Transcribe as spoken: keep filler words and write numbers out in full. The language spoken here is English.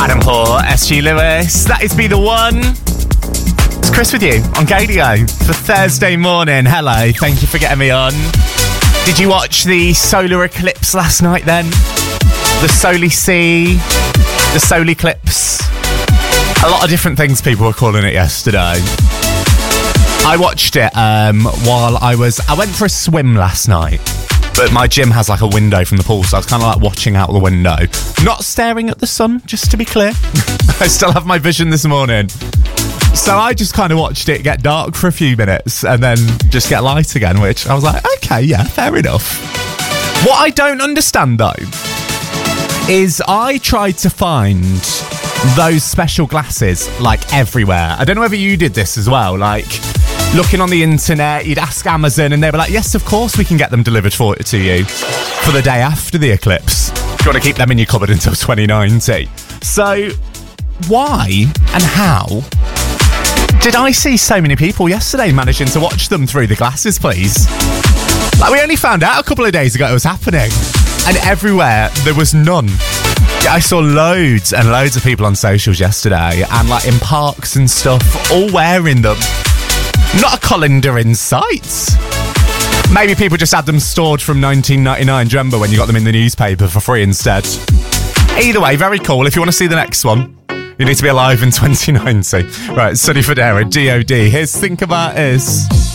Adam Hoare, S G Lewis. That is Be The One. It's Chris with you on Gadio for Thursday morning. Hello, thank you for getting me on. Did you watch the solar eclipse last night then? The Solar Sea, the solar eclipse. A lot of different things people were calling it yesterday. I watched it um, while I was... I went for a swim last night, but my gym has like a window from the pool, so I was kind of like watching out the window. Not staring at the sun, just to be clear. I still have my vision this morning. So I just kind of watched it get dark for a few minutes and then just get light again, which I was like, okay, yeah, fair enough. What I don't understand, though, is I tried to find those special glasses, like, everywhere. I don't know whether you did this as well, like... Looking on the internet, you'd ask Amazon and they were like, yes, of course we can get them delivered for to you for the day after the eclipse. You want to keep them in your cupboard until twenty ninety. So, why and how did I see so many people yesterday managing to watch them through the glasses, please? Like, we only found out a couple of days ago it was happening. And everywhere, there was none. I saw loads and loads of people on socials yesterday and, like, in parks and stuff, all wearing them. Not a colander in sight. Maybe people just had them stored from nineteen ninety-nine. Do you remember when you got them in the newspaper for free instead? Either way, very cool. If you want to see the next one, you need to be alive in twenty ninety. Right, Sonny Fodera, D O D. Here's Think About Us.